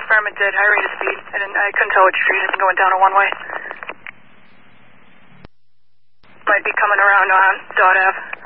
confirm it did. High rate of speed. I couldn't tell which street. It's going down a one-way. Might be coming around on Dot Ave.